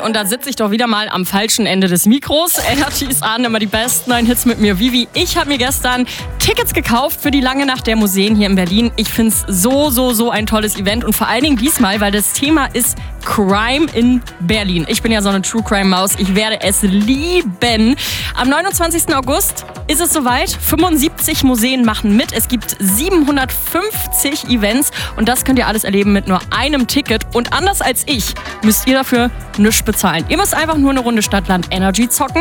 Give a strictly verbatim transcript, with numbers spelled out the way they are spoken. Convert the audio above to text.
und da sitze ich doch wieder mal am falschen Ende des Mikros. Energy ist an, immer die besten neuen Hits mit mir. Vivi, ich habe mir gestern Tickets gekauft für die Lange Nacht der Museen hier in Berlin. Ich finde es so, so, so ein tolles Event und vor allen Dingen diesmal, weil das Thema ist Crime in Berlin. Ich bin ja so eine True Crime Maus. Ich werde es lieben. Am neunundzwanzigsten August ist es soweit. fünfundsiebzig Museen machen mit. Es gibt siebenhundertfünfzig Events und das könnt ihr alles erleben mit nur einem Ticket. Und anders als ich müsst ihr dafür nichts bezahlen. Ihr müsst einfach nur eine Runde Stadtland Energy zocken.